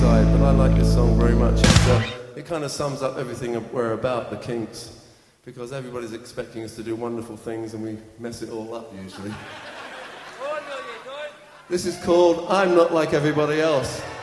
side, but I like this song very much. It kind of sums up everything we're about, the Kinks, because everybody's expecting us to do wonderful things and we mess it all up usually. This is called I'm Not Like Everybody Else.